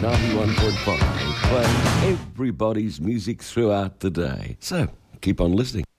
91.5, playing everybody's music throughout the day. So, keep on listening.